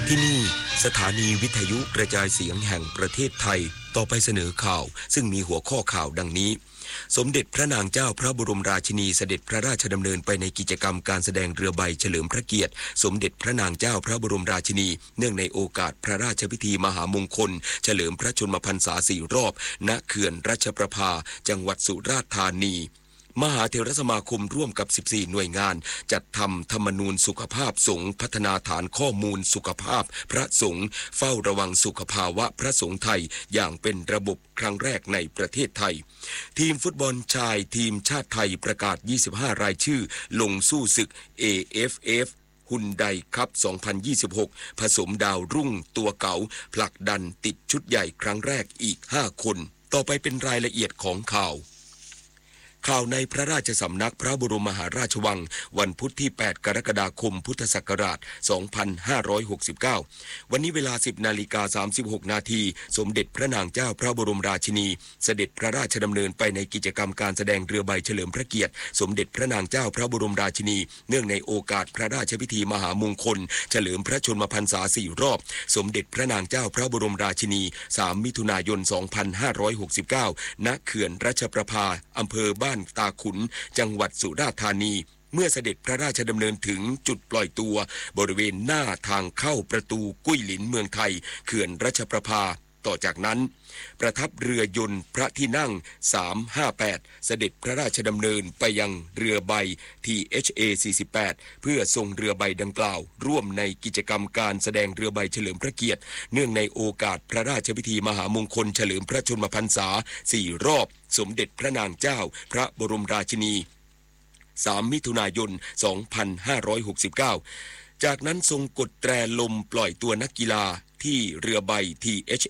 ที่นี่สถานีวิทยุกระจายเสียงแห่งประเทศไทยต่อไปเสนอข่าวซึ่งมีหัวข้อข่าวดังนี้สมเด็จพระนางเจ้าพระบรมราชินีเสด็จพระราชดำเนินไปในกิจกรรมการแสดงเรือใบเฉลิมพระเกียรติสมเด็จพระนางเจ้าพระบรมราชินีเนื่องในโอกาสพระราชพิธีมหามงคลเฉลิมพระชนมพรรษา4 รอบณเขื่อนรัชประภาจังหวัดสุราษฎร์ธานีมหาเถรสมาคมร่วมกับ14หน่วยงานจัดทำธรรมนูญสุขภาพสงฆ์พัฒนาฐานข้อมูลสุขภาพพระสงฆ์เฝ้าระวังสุขภาวะพระสงฆ์ไทยอย่างเป็นระบบครั้งแรกในประเทศไทยทีมฟุตบอลชายทีมชาติไทยประกาศ25รายชื่อลงสู้ศึก AFF ฮุนไดคัพ 2026 ผสมดาวรุ่งตัวเก๋าผลักดันติดชุดใหญ่ครั้งแรกอีก5คนต่อไปเป็นรายละเอียดของข่าวในพระราชสำนักพระบรมมหาราชวังวันพุธที่8กรกฎาคมพุทธศักราช2569วันนี้เวลา 10:36 นาทีสมเด็จพระนางเจ้าพระบรมราชินีเสด็จพระราชดำเนินไปในกิจกรรมการแสดงเรือใบเฉลิมพระเกียรติสมเด็จพระนางเจ้าพระบรมราชินีเนื่องในโอกาสพระราชพิธีมหามงคลเฉลิมพระชนมพรรษา4 รอบสมเด็จพระนางเจ้าพระบรมราชินี3 มิถุนายน 2569 ณ เขื่อนรัชประภาอำเภอบ้านตาขุนจังหวัดสุราษฎร์ธานีเมื่อเสด็จพระราชดำเนินถึงจุดปล่อยตัวบริเวณหน้าทางเข้าประตูกุ้ยหลินเมืองไทยเขื่อนรัชประภาต่อจากนั้นประทับเรือยนต์พระที่นั่ง358เสด็จพระราชดำเนินไปยังเรือใบ THA 48เพื่อทรงเรือใบดังกล่าวร่วมในกิจกรรมการแสดงเรือใบเฉลิมพระเกียรติเนื่องในโอกาสพระราชพิธีมหามงคลเฉลิมพระชนมพรรษา4 รอบสมเด็จพระนางเจ้าพระบรมราชินี3 มิถุนายน 2569จากนั้นทรงกดแตรลมปล่อยตัวนักกีฬาที่เรือใบ THA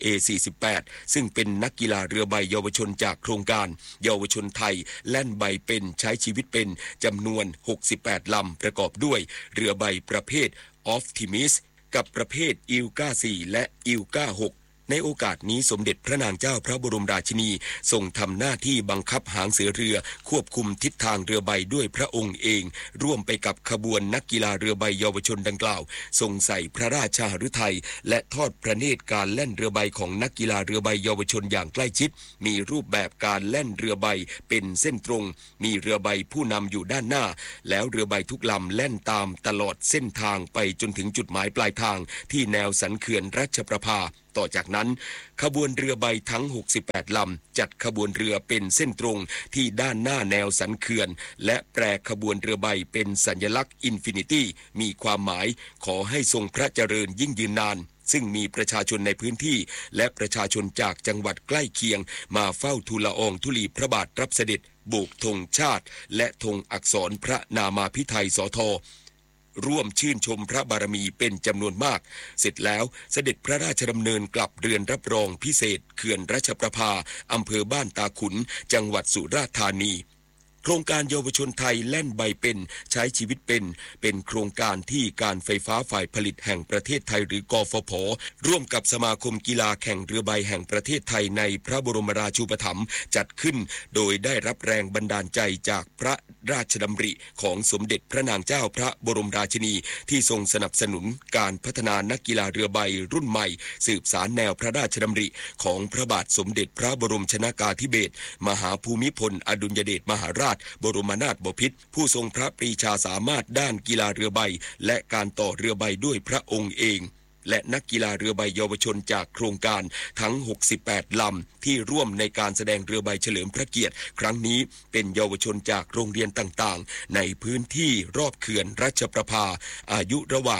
48ซึ่งเป็นนักกีฬาเรือใบเยาวชนจากโครงการเยาวชนไทยแล่นใบเป็นใช้ชีวิตเป็นจำนวน68ลำประกอบด้วยเรือใบประเภท Optimis กับประเภทอิลกา4และอิลกา6ในโอกาสนี้สมเด็จพระนางเจ้าพระบรมราชินีทรงทำหน้าที่บังคับหางเสือเรือควบคุมทิศทางเรือใบด้วยพระองค์เองร่วมไปกับขบวนนักกีฬาเรือใบเยาวชนดังกล่าวทรงใส่พระราชหฤทัยและทอดพระเนตรการแล่นเรือใบของนักกีฬาเรือใบเยาวชนอย่างใกล้ชิดมีรูปแบบการแล่นเรือใบเป็นเส้นตรงมีเรือใบผู้นำอยู่ด้านหน้าแล้วเรือใบทุกลำแล่นตามตลอดเส้นทางไปจนถึงจุดหมายปลายทางที่แนวสันเขื่อนรัชประภาต่อจากนั้นขบวนเรือใบทั้ง68ลำจัดขบวนเรือเป็นเส้นตรงที่ด้านหน้าแนวสันเขื่อนและแปรขบวนเรือใบเป็นสัญลักษณ์อินฟินิตี้มีความหมายขอให้ทรงพระเจริญยิ่งยืนนานซึ่งมีประชาชนในพื้นที่และประชาชนจากจังหวัดใกล้เคียงมาเฝ้าทูลละอองธุลีพระบาทรับเสด็จโบกธงชาติและธงอักษรพระนามาภิไธยสทร่วมชื่นชมพระบารมีเป็นจำนวนมากเสร็จแล้วเสด็จพระราชดำเนินกลับเรือนรับรองพิเศษเขื่อนรัชประภาอำเภอบ้านตาขุนจังหวัดสุราษฎร์ธานีโครงการเยาวชนไทยแล่นใบเป็นใช้ชีวิตเป็นโครงการที่การไฟฟ้าฝ่ายผลิตแห่งประเทศไทยหรือกฟผ.ร่วมกับสมาคมกีฬาแข่งเรือใบแห่งประเทศไทยในพระบรมราชูปถัมภ์จัดขึ้นโดยได้รับแรงบันดาลใจจากพระราชดำริของสมเด็จพระนางเจ้าพระบรมราชินีที่ทรงสนับสนุนการพัฒนานักกีฬาเรือใบรุ่นใหม่สืบสารแนวพระราชดำริของพระบาทสมเด็จพระบรมชนกาธิเบศรมหาภูมิพลอดุลยเดชมหาราชบรมนาถบพิตรผู้ทรงพระปรีชาสามารถด้านกีฬาเรือใบและการต่อเรือใบด้วยพระองค์เองและนักกีฬาเรือใบเยาวชนจากโครงการทั้ง68ลำที่ร่วมในการแสดงเรือใบเฉลิมพระเกียรติครั้งนี้เป็นเยาวชนจากโรงเรียนต่างๆในพื้นที่รอบเขื่อนรัชประภาอายุระหว่าง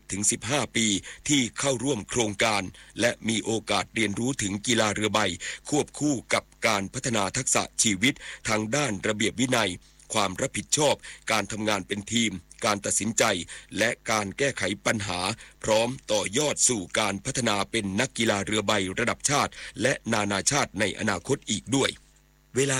7-15 ปีที่เข้าร่วมโครงการและมีโอกาสเรียนรู้ถึงกีฬาเรือใบควบคู่กับการพัฒนาทักษะชีวิตทางด้านระเบียบวินัยความรับผิดชอบการทำงานเป็นทีมการตัดสินใจและการแก้ไขปัญหาพร้อมต่อยอดสู่การพัฒนาเป็นนักกีฬาเรือใบระดับชาติและนานาชาติในอนาคตอีกด้วยเวลา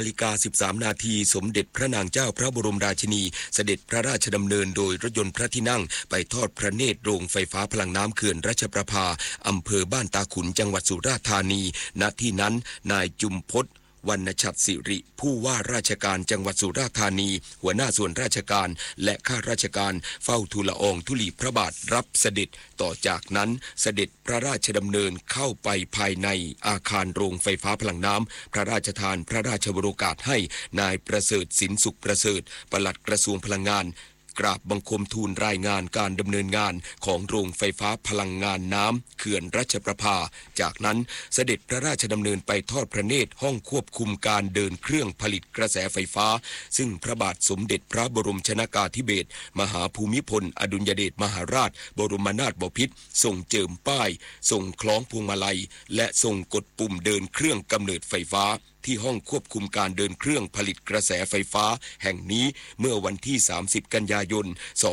16:13 นาทีสมเด็จพระนางเจ้าพระบรมราชินีเสด็จพระราชดำเนินโดยรถยนต์พระที่นั่งไปทอดพระเนตรโรงไฟฟ้าพลังน้ำเขื่อนรัชประภาอำเภอบ้านตาขุนจังหวัดสุราษฎร์ธานีณที่นั้นนายจุมพจน์วรรณชัดสิริผู้ว่าราชการจังหวัดสุราษฎร์ธานีหัวหน้าส่วนราชการและข้าราชการเฝ้าทูลละอองธุลีพระบาทรับเสด็จต่อจากนั้นเสด็จพระราชดำเนินเข้าไปภายในอาคารโรงไฟฟ้าพลังน้ำพระราชทานพระราชวโรกาสให้นายประเสริฐสินสุขประเสริฐปลัดกระทรวงพลังงานกราบบังคมทูลรายงานการดำเนินงานของโรงไฟฟ้าพลังงานน้ำเขื่อนรัชประภาจากนั้นเสด็จพระราชดำเนินไปทอดพระเนตรห้องควบคุมการเดินเครื่องผลิตกระแสไฟฟ้าซึ่งพระบาทสมเด็จพระบรมชนกาธิเบศรมหาภูมิพลอดุลยเดชมหาราชบรมนาถบพิตรทรงเจิมป้ายทรงคล้องพวงมาลัยและทรงกดปุ่มเดินเครื่องกำเนิดไฟฟ้าที่ห้องควบคุมการเดินเครื่องผลิตกระแสไฟฟ้าแห่งนี้เมื่อวันที่30กันยายน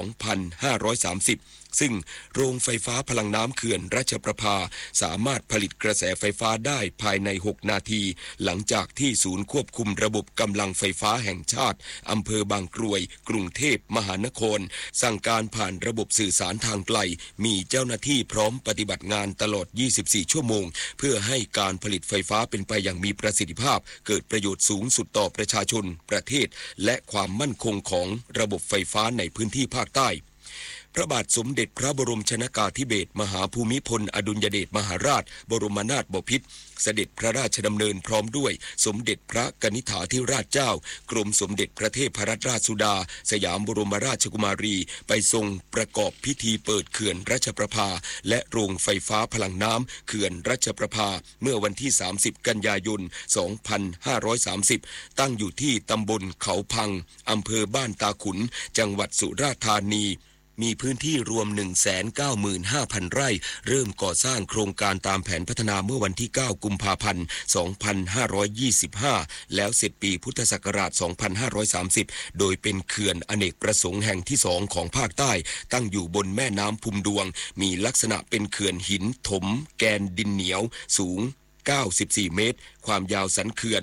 2530ซึ่งโรงไฟฟ้าพลังน้ำเขื่อนรัชประภาสามารถผลิตกระแสไฟฟ้าได้ภายใน6นาทีหลังจากที่ศูนย์ควบคุมระบบกำลังไฟฟ้าแห่งชาติอำเภอบางกรวยกรุงเทพมหานครสั่งการผ่านระบบสื่อสารทางไกลมีเจ้าหน้าที่พร้อมปฏิบัติงานตลอด24ชั่วโมงเพื่อให้การผลิตไฟฟ้าเป็นไปอย่างมีประสิทธิภาพเกิดประโยชน์สูงสุดต่อประชาชนประเทศและความมั่นคงของระบบไฟฟ้าในพื้นที่ภาคใต้พระบาทสมเด็จพระบรมชนกาธิเบศรมหาภูมิพลอดุลยเดชมหาราชบรมนาถบพิตรเสด็จพระราชดำเนินพร้อมด้วยสมเด็จพระกนิษฐาธิราชเจ้ากรมสมเด็จพระเทพรัตนราชสุดาสยามบรมราชกุมารีไปทรงประกอบพิธีเปิดเขื่อนรัชประภาและโรงไฟฟ้าพลังน้ำเขื่อนรัชประภาเมื่อวันที่30กันยายน2530ตั้งอยู่ที่ตำบลเขาพังอำเภอบ้านตาขุนจังหวัดสุราษฎร์ธานีมีพื้นที่รวม 195,000 ไร่เริ่มก่อสร้างโครงการตามแผนพัฒนาเมื่อวันที่9กุมภาพันธ์2525แล้วเสร็จปีพุทธศักราช2530โดยเป็นเขื่อนอเนกประสงค์แห่งที่2ของภาคใต้ตั้งอยู่บนแม่น้ำพุมดวงมีลักษณะเป็นเขื่อนหินถมแกนดินเหนียวสูง94เมตรความยาวสันเขื่อน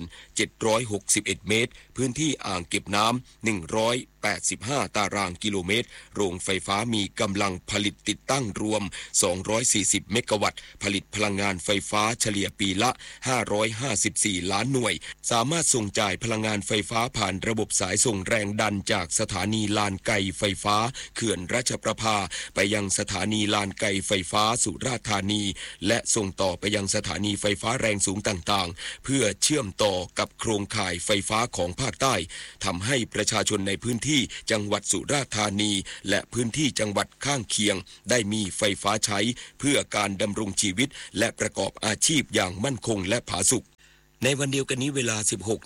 761เมตรพื้นที่อ่างเก็บน้ำ185ตารางกิโลเมตรโรงไฟฟ้ามีกำลังผลิตติดตั้งรวม240เมกะวัตต์ผลิตพลังงานไฟฟ้าเฉลี่ยปีละ554ล้านหน่วยสามารถส่งจ่ายพลังงานไฟฟ้าผ่านระบบสายส่งแรงดันจากสถานีลานไกไฟฟ้าเขื่อนรัชประภาไปยังสถานีลานไกไฟฟ้าสุราษฎร์ธานีและส่งต่อไปยังสถานีไฟฟ้าแรงสูงต่างๆเพื่อเชื่อมต่อกับโครงข่ายไฟฟ้าของภาคใต้ทำให้ประชาชนในพื้นที่จังหวัดสุราษฎร์ธานีและพื้นที่จังหวัดข้างเคียงได้มีไฟฟ้าใช้เพื่อการดำรงชีวิตและประกอบอาชีพอย่างมั่นคงและผาสุกในวันเดียวกันนี้เวลา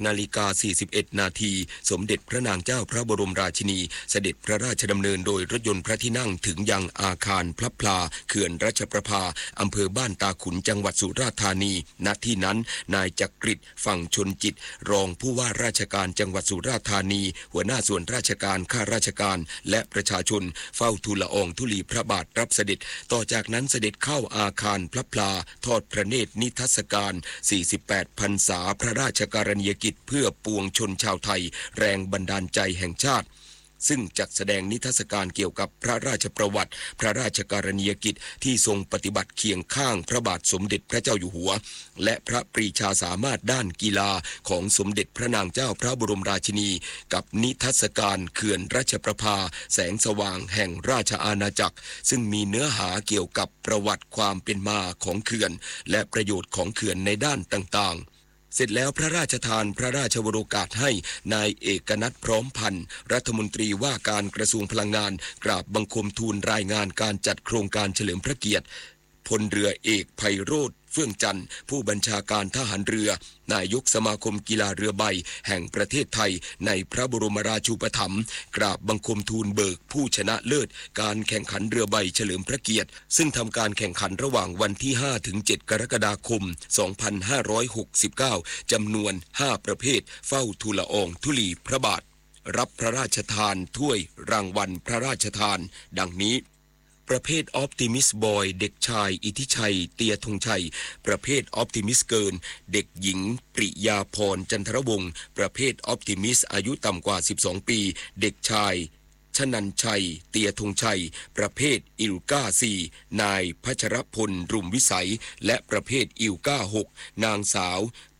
16:41 นาทีสมเด็จพระนางเจ้าพระบรมราชินีเสด็จพระราชดำเนินโดยรถยนต์พระที่นั่งถึงยังอาคารพระพลาเขื่อนรัชประภาอำเภอบ้านตาขุนจังหวัดสุราษฎร์ธานีณที่นั้นนายจักริดฝั่งชนจิตรองผู้ว่าราชการจังหวัดสุราษฎร์ธานีหัวหน้าส่วนราชการข้าราชการและประชาชนเฝ้าทูลละอองธุลีพระบาทรับเสด็จต่อจากนั้นเสด็จเข้าอาคารพระพลาทอดพระเนตรนิทรรศการ48 พรรษาพระราชกรณียกิจเพื่อปวงชนชาวไทยแรงบันดาลใจแห่งชาติซึ่งจัดแสดงนิทรรศการเกี่ยวกับพระราชประวัติพระราชกรณียกิจที่ทรงปฏิบัติเคียงข้างพระบาทสมเด็จพระเจ้าอยู่หัวและพระปรีชาสามารถด้านกีฬาของสมเด็จพระนางเจ้าพระบรมราชินีกับนิทรรศการเขื่อนรัชประภาแสงสว่างแห่งราชอาณาจักรซึ่งมีเนื้อหาเกี่ยวกับประวัติความเป็นมาของเขื่อนและประโยชน์ของเขื่อนในด้านต่างๆเสร็จแล้วพระราชทานพระราชวโรกาสให้นายเอกนัทพร้อมพันธ์รัฐมนตรีว่าการกระทรวงพลังงานกราบบังคมทูลรายงานการจัดโครงการเฉลิมพระเกียรติพลเรือเอกไพโรจน์เฟื่องจันทร์ผู้บัญชาการทหารเรือนายกสมาคมกีฬาเรือใบแห่งประเทศไทยในพระบรมราชูปถัมภ์กราบบังคมทูลเบิกผู้ชนะเลิศการแข่งขันเรือใบเฉลิมพระเกียรติซึ่งทำการแข่งขันระหว่างวันที่5ถึง7กรกฎาคม2569จำนวน5ประเภทเฝ้าทูลละอองธุลีพระบาทรับพระราชทานถ้วยรางวัลพระราชทานดังนี้ประเภทออปติมิสบอยเด็กชายอิทธิชัยเตียธงชัยประเภทออปติมิสเกิร์ลเด็กหญิงปริยาพรจันทรวงศ์ประเภทออปติมิสอายุต่ำกว่า12ปีเด็กชายชนันชัยเตียธงชัยประเภทอิลก้า4นายพัชรพลรุ่มวิสัยและประเภทอิลก้า6นางสาว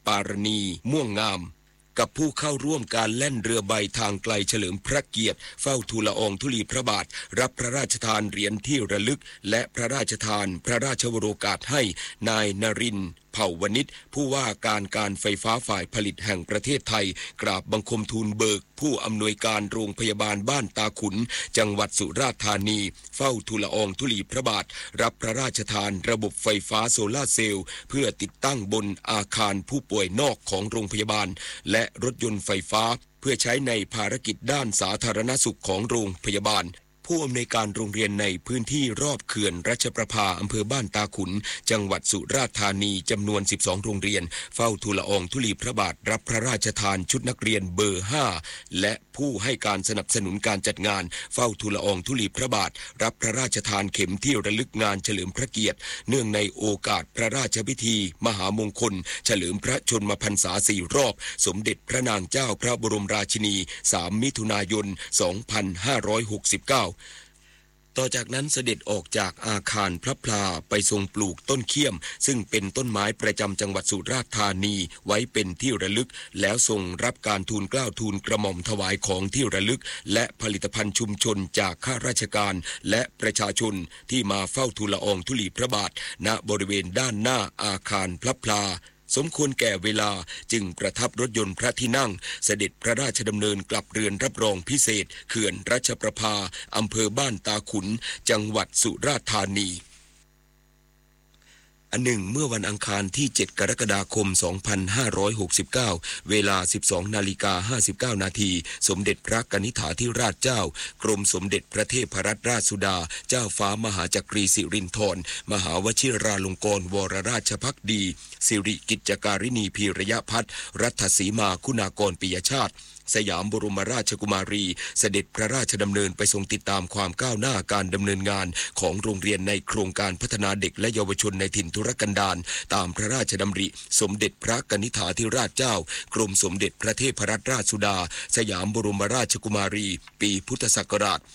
ปารณีม่วงงามกับผู้เข้าร่วมการแล่นเรือใบทางไกลเฉลิมพระเกียรติเฝ้าทูลละอองธุลีพระบาทรับพระราชทานเหรียญที่ระลึกและพระราชทานพระราชวโรกาสให้นายนรินทร์เผ่าวณิชผู้ว่าการไฟฟ้าฝ่ายผลิตแห่งประเทศไทยกราบบังคมทูลเบิกผู้อำนวยการโรงพยาบาลบ้านตาขุนจังหวัดสุราษฎร์ธานีเฝ้าทูลละอองธุลีพระบาทรับพระราชทานระบบไฟฟ้าโซลาร์เซลล์เพื่อติดตั้งบนอาคารผู้ป่วยนอกของโรงพยาบาลและรถยนต์ไฟฟ้าเพื่อใช้ในภารกิจด้านสาธารณสุขของโรงพยาบาลผู้อำนวยการโรงเรียนในพื้นที่รอบเขื่อนรัชประภาอำเภอบ้านตาขุนจังหวัดสุราษฎร์ธานีจำนวน12โรงเรียนเฝ้าทูลละอองธุลีพระบาทรับพระราชทานชุดนักเรียนเบอร์5และผู้ให้การสนับสนุนการจัดงานเฝ้าทูลละอองธุลีพระบาทรับพระราชทานเข็มที่ระลึกงานเฉลิมพระเกียรติเนื่องในโอกาสพระราชพิธีมหามงคลเฉลิมพระชนมพรรษา4รอบสมเด็จพระนางเจ้าพระบรมราชินี3มิถุนายน2569ต่อจากนั้นเสด็จออกจากอาคารพระพลาไปทรงปลูกต้นเขี้ยมซึ่งเป็นต้นไม้ประจำจังหวัดสุราษฎร์ธานีไว้เป็นที่ระลึกแล้วทรงรับการทูลเกล้าทูลกระหม่อมถวายของที่ระลึกและผลิตภัณฑ์ชุมชนจากข้าราชการและประชาชนที่มาเฝ้าทูลละอองธุลีพระบาทณบริเวณด้านหน้าอาคารพระพลาสมควรแก่เวลาจึงประทับรถยนต์พระที่นั่งเสด็จพระราชดำเนินกลับเรือนรับรองพิเศษเขื่อนรัชประภาอำเภอบ้านตาขุนจังหวัดสุราษฎร์ธานีอันหนึ่งเมื่อวันอังคารที่7กรกฎาคม2569เวลา 12:59 นาทีสมเด็จพระกนิษฐาธิราชเจ้ากรมสมเด็จพระเทพรัตนราชสุดาเจ้าฟ้ามหาจักรีสิรินธรมหาวชิราลงกรณ์วรราชภักดีสิริกิจจการินีพีระยะพัฒน์รัฐสีมาคุณากรปิยชาติสยามบรมราชกุมารีเสด็จพระราชดำเนินไปทรงติดตามความก้าวหน้าการดำเนินงานของโรงเรียนในโครงการพัฒนาเด็กและเยาวชนในถิ่นทุรกันดารตามพระราชดำริสมเด็จพระกนิษฐาธิราชเจ้ากรมสมเด็จพระเทพรัตนราชสุดาสยามบรมราชกุมารีปีพุทธศักราช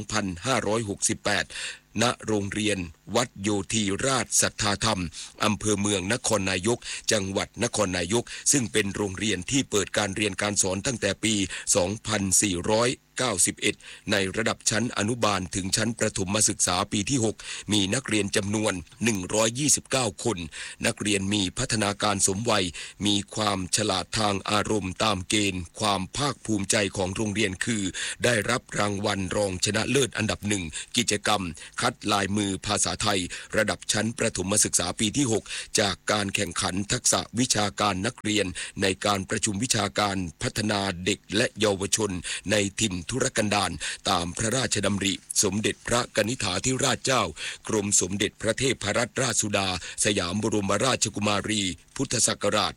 2568 ณ โรงเรียนวัดโยธีราชสัทธาธรรมอำเภอเมืองนครนายกจังหวัดนครนายกซึ่งเป็นโรงเรียนที่เปิดการเรียนการสอนตั้งแต่ปี 2491 ในระดับชั้นอนุบาลถึงชั้นประถมศึกษาปีที่ 6 มีนักเรียนจำนวน 129 คนนักเรียนมีพัฒนาการสมวัยมีความฉลาดทางอารมณ์ตามเกณฑ์ความภาคภูมิใจของโรงเรียนคือได้รับรางวัลรองชนะเลิศอันดับ1กิจกรรมคัดลายมือภาษาไทยระดับชั้นประถมศึกษาปีที่ 6 จากการแข่งขันทักษะวิชาการนักเรียนในการประชุมวิชาการพัฒนาเด็กและเยาวชนในถิ่นทุรกันดารตามพระราชดำริสมเด็จพระกนิษฐาธิราชเจ้ากรมสมเด็จพระเทพรัตนราชสุดาสยามบรมราชกุมารีพุทธศักราช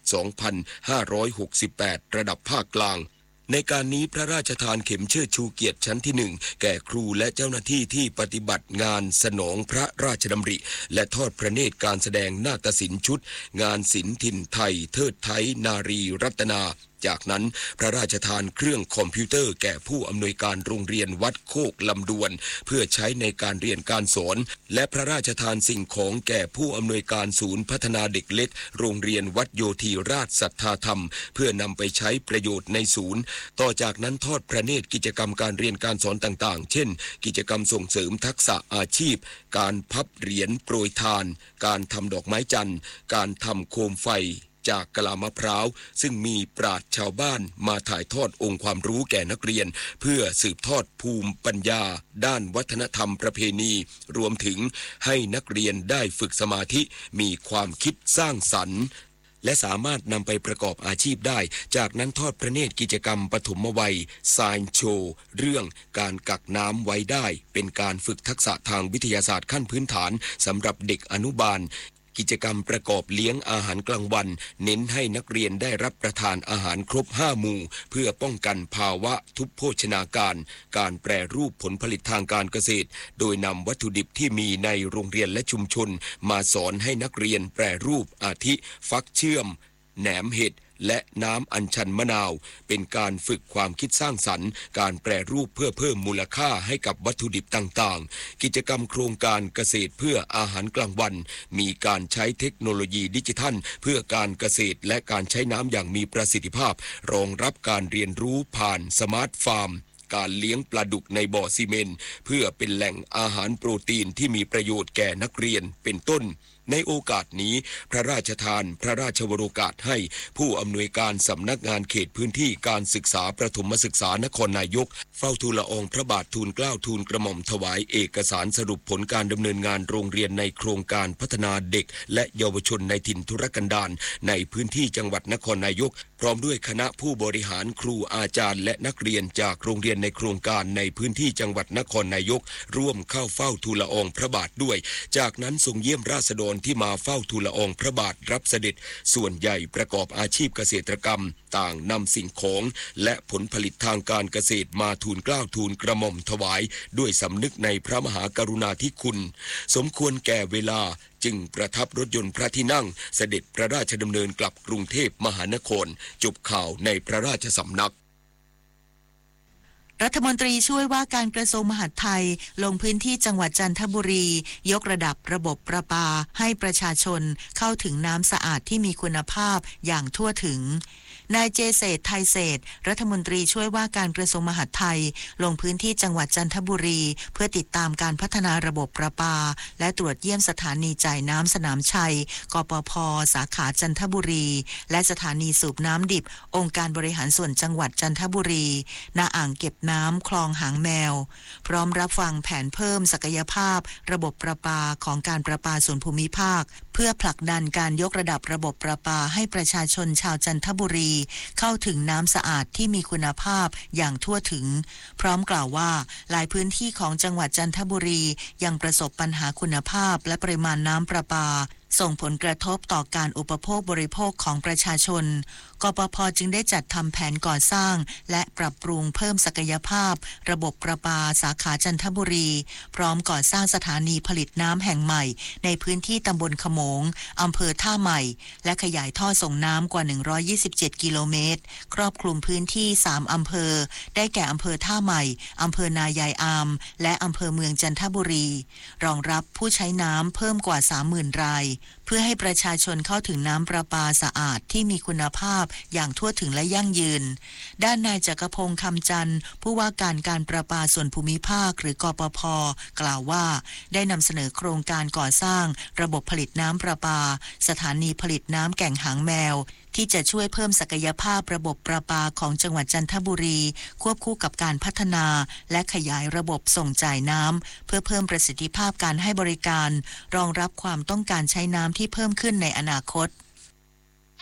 2568 ระดับภาคกลางในการนี้พระราชทานเข็มเชิดชูเกียรติชั้นที่1แก่ครูและเจ้าหน้าที่ที่ปฏิบัติงานสนองพระราชดำริและทอดพระเนตรการแสดงนาฏศิลป์ชุดงานศิลป์ถิ่นไทยเทิดไทยนารีรัตนาจากนั้นพระราชทานเครื่องคอมพิวเตอร์แก่ผู้อำนวยการโรงเรียนวัดโคกลำดวนเพื่อใช้ในการเรียนการสอนและพระราชทานสิ่งของแก่ผู้อำนวยการศูนย์พัฒนาเด็กเล็กโรงเรียนวัดโยธีราชสัทธาธรรมเพื่อนำไปใช้ประโยชน์ในศูนย์ต่อจากนั้นทอดพระเนตรกิจกรรมการเรียนการสอนต่างๆเช่นกิจกรรมส่งเสริมทักษะอาชีพการพับเหรียญโปรยทานการทำดอกไม้จันทร์การทำโคมไฟจากกะลามะพร้าวซึ่งมีปราชญ์ชาวบ้านมาถ่ายทอดองค์ความรู้แก่นักเรียนเพื่อสืบทอดภูมิปัญญาด้านวัฒนธรรมประเพณีรวมถึงให้นักเรียนได้ฝึกสมาธิมีความคิดสร้างสรรค์และสามารถนำไปประกอบอาชีพได้จากนั้นทอดพระเนตรกิจกรรมปฐมวัยไซน์โชว์เรื่องการกักน้ำไว้ได้เป็นการฝึกทักษะทางวิทยาศาสตร์ขั้นพื้นฐานสำหรับเด็กอนุบาลกิจกรรมประกอบเลี้ยงอาหารกลางวันเน้นให้นักเรียนได้รับประทานอาหารครบ5หมู่เพื่อป้องกันภาวะทุพโภชนาการการแปรรูปผลผลิตทางการเกษตรโดยนำวัตถุดิบที่มีในโรงเรียนและชุมชนมาสอนให้นักเรียนแปรรูปอาทิฟักเชื่อมแหนมเห็ดและน้ำอัญชันมะนาวเป็นการฝึกความคิดสร้างสรรค์การแปรรูปเพื่อเพิ่มมูลค่าให้กับวัตถุดิบต่างๆกิจกรรมโครงการเกษตรเพื่ออาหารกลางวันมีการใช้เทคโนโลยีดิจิทัลเพื่อการเกษตรและการใช้น้ำอย่างมีประสิทธิภาพรองรับการเรียนรู้ผ่านสมาร์ทฟาร์มการเลี้ยงปลาดุกในบ่อซีเมนต์เพื่อเป็นแหล่งอาหารโปรตีนที่มีประโยชน์แก่นักเรียนเป็นต้นในโอกาสนี้พระราชทานพระราชวโรกาสให้ผู้อำนวยการสำนักงานเขตพื้นที่การศึกษาประถมศึกษานครนายกเฝ้าทูลละอองพระบาททูลเกล้าทูลกระหม่อมถวายเอกสารสรุปผลการดำเนินงานโรงเรียนในโครงการพัฒนาเด็กและเยาวชนในถิ่นทุรกันดารในพื้นที่จังหวัดนครนายกพร้อมด้วยคณะผู้บริหารครูอาจารย์และนักเรียนจากโรงเรียนในโครงการในพื้นที่จังหวัดนครนายกร่วมเข้าเฝ้าทูลละอองพระบาทด้วยจากนั้นทรงเยี่ยมราษฎรที่มาเฝ้าทูลละอองพระบาทรับเสด็จส่วนใหญ่ประกอบอาชีพเกษตรกรรมต่างนำสิ่งของและผลผลิตทางการเกษตรมาทูลเกล้าทูลกระหม่อมถวายด้วยสำนึกในพระมหากรุณาธิคุณสมควรแก่เวลาจึงประทับรถยนต์พระที่นั่งเสด็จพระราชดำเนินกลับกรุงเทพมหานครจบข่าวในพระราชสำนักรัฐมนตรีช่วยว่าการกระทรวงมหาดไทยลงพื้นที่จังหวัดจันทบุรียกระดับระบบประปาให้ประชาชนเข้าถึงน้ำสะอาดที่มีคุณภาพอย่างทั่วถึงนายเจเศรษฐ์ไทยเศรษฐ์รัฐมนตรีช่วยว่าการกระทรวงมหาดไทยลงพื้นที่จังหวัดจันทบุรีเพื่อติดตามการพัฒนาระบบประปาและตรวจเยี่ยมสถานีจ่ายน้ำสนามชัยกปภ.สาขาจันทบุรีและสถานีสูบน้ำดิบองค์การบริหารส่วนจังหวัดจันทบุรีณอ่างเก็บน้ำคลองหางแมวพร้อมรับฟังแผนเพิ่มศักยภาพระบบประปาของการประปาส่วนภูมิภาคเพื่อผลักดันการยกระดับระบบประปาให้ประชาชนชาวจันทบุรีเข้าถึงน้ำสะอาดที่มีคุณภาพอย่างทั่วถึงพร้อมกล่าวว่าหลายพื้นที่ของจังหวัดจันทบุรียังประสบปัญหาคุณภาพและปริมาณน้ำประปาส่งผลกระทบต่อการอุปโภคบริโภคของประชาชนกปภ.จึงได้จัดทำแผนก่อสร้างและปรับปรุงเพิ่มศักยภาพระบบประปาสาขาจันทบุรีพร้อมก่อสร้างสถานีผลิตน้ำแห่งใหม่ในพื้นที่ตำบลขโมงอำเภอท่าใหม่และขยายท่อส่งน้ำกว่า127กิโลเมตรครอบคลุมพื้นที่3อำเภอได้แก่อำเภอท่าใหม่อำเภอนายายอามและอำเภอเมืองจันทบุรีรองรับผู้ใช้น้ำเพิ่มกว่า 30,000 รายเพื่อให้ประชาชนเข้าถึงน้ำประปาสะอาดที่มีคุณภาพอย่างทั่วถึงและยั่งยืนด้านนายจักรพงษ์คำจันทร์ผู้ว่าการประปาส่วนภูมิภาคหรือกปภ.กล่าวว่าได้นำเสนอโครงการก่อสร้างระบบผลิตน้ำประปาสถานีผลิตน้ำแก่งหางแมวที่จะช่วยเพิ่มศักยภาพระบบประปาของจังหวัดจันทบุรีควบคู่กับการพัฒนาและขยายระบบส่งจ่ายน้ำเพื่อเพิ่มประสิทธิภาพการให้บริการรองรับความต้องการใช้น้ำที่เพิ่มขึ้นในอนาคต